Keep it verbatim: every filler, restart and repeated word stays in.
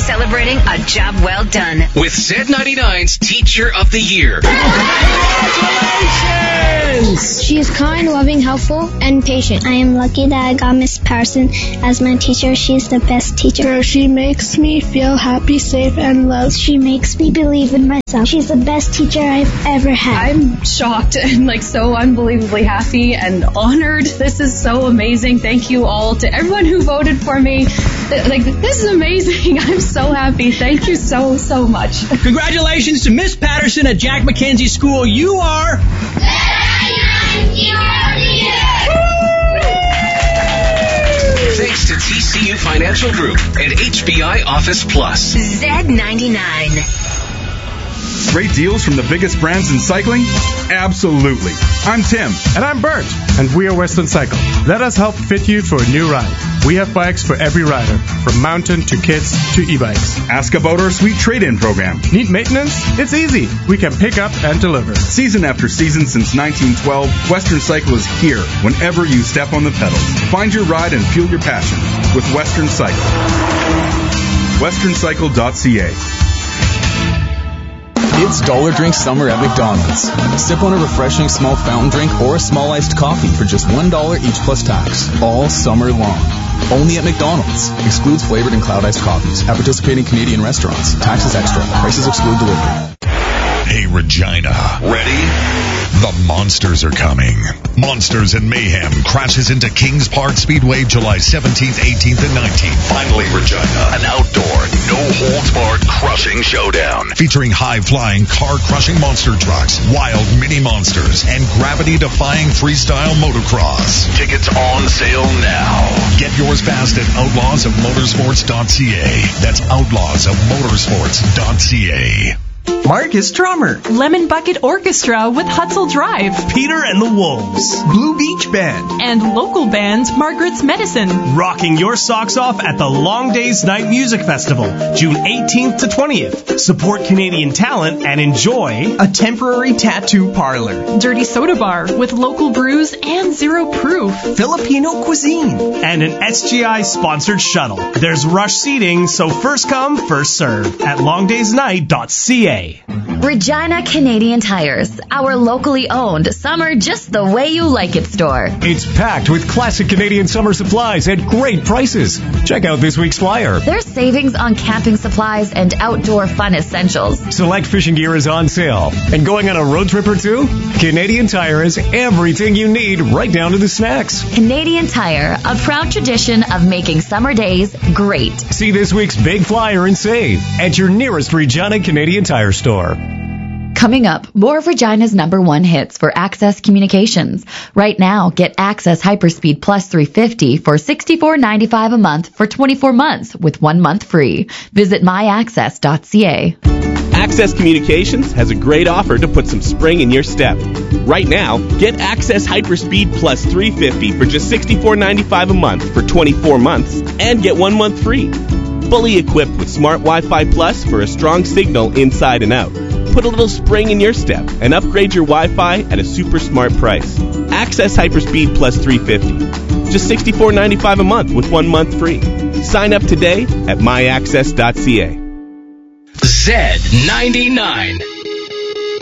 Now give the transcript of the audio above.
celebrating a job well done. With Z ninety-nine's Teacher of the Year. Congratulations! She is kind, loving, helpful, and patient. I am lucky that I got Miss Patterson as my teacher. She is the best teacher. She makes me feel happy, safe, and loved. She makes me believe in myself. She's the best teacher I've ever had. I'm shocked and like so unbelievably happy and honored. This is so amazing. Thank you all to everyone who voted for me. Like, this is amazing. I'm so happy. Thank you so, so much. Congratulations to Miss Patterson at Jack Mackenzie School. You are... Thanks to T C U Financial Group and H B I Office Plus. Z ninety-nine. Great deals from the biggest brands in cycling? Absolutely. I'm Tim. And I'm Bert. And we are Western Cycle. Let us help fit you for a new ride. We have bikes for every rider, from mountain to kids to e-bikes. Ask about our sweet trade-in program. Need maintenance? It's easy. We can pick up and deliver. Season after season since nineteen twelve, Western Cycle is here whenever you step on the pedals. Find your ride and fuel your passion with Western Cycle. western cycle dot c a. It's Dollar Drink Summer at McDonald's. Sip on a refreshing small fountain drink or a small iced coffee for just one dollar each plus tax, all summer long. Only at McDonald's. Excludes flavored and cloud iced coffees. At participating Canadian restaurants. Taxes extra. Prices exclude delivery. Hey, Regina. Ready? The monsters are coming. Monsters and Mayhem crashes into Kings Park Speedway July seventeenth, eighteenth, and nineteenth. Finally, Regina, an outdoor, no-holds-barred crushing showdown featuring high-flying, car-crushing monster trucks, wild mini monsters, and gravity-defying freestyle motocross. Tickets on sale now. Get yours fast at outlaws of motorsports dot c a. That's outlaws of motorsports dot c a. Marcus Drummer, Lemon Bucket Orchestra with Hutzel Drive, Peter and the Wolves, Blue Beach Band, and local band Margaret's Medicine. Rocking your socks off at the Long Days Night Music Festival, June eighteenth to twentieth. Support Canadian talent and enjoy a temporary tattoo parlor, Dirty Soda Bar with local brews and zero proof, Filipino cuisine, and an S G I sponsored shuttle. There's rush seating, so first come, first serve at long days night dot c a. Regina Canadian Tires, our locally owned summer just the way you like it store. It's packed with classic Canadian summer supplies at great prices. Check out this week's flyer. There's savings on camping supplies and outdoor fun essentials. Select fishing gear is on sale. And going on a road trip or two? Canadian Tire has everything you need, right down to the snacks. Canadian Tire, a proud tradition of making summer days great. See this week's big flyer and save at your nearest Regina Canadian Tire store. Coming up, more of Regina's number one hits for Access Communications. Right now, get Access Hyperspeed Plus three fifty for sixty-four ninety-five a month for twenty-four months with one month free. Visit my access dot c a. Access Communications has a great offer to put some spring in your step. Right now, get Access Hyperspeed Plus three fifty for just sixty-four ninety-five a month for twenty-four months and get one month free. Fully equipped with Smart Wi-Fi Plus for a strong signal inside and out. Put a little spring in your step and upgrade your Wi-Fi at a super smart price. Access Hyperspeed Plus three fifty. Just sixty-four ninety-five a month with one month free. Sign up today at my access dot c a. Z ninety-nine.